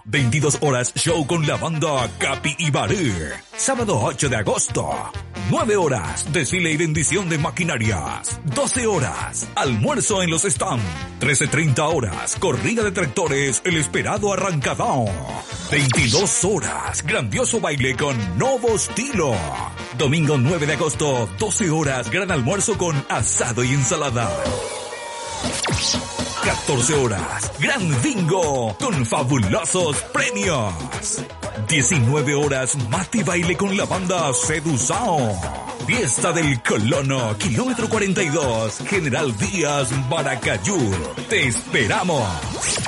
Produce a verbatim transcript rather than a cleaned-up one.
veintidós horas show con la banda Capi y Barú. Sábado ocho de agosto. nueve horas, desfile y bendición de maquinarias. doce horas, almuerzo en los stands. trece treinta horas, corrida de tractores, el esperado arrancadón. veintidós horas, grandioso baile con nuevo estilo. Domingo nueve de agosto, doce horas, gran almuerzo con asado y ensalada. catorce horas, gran bingo con fabulosos premios. diecinueve horas, mate y baile con la banda Seduzao. Fiesta del Colono, kilómetro cuarenta y dos, General Díaz, Baracayú. Te esperamos.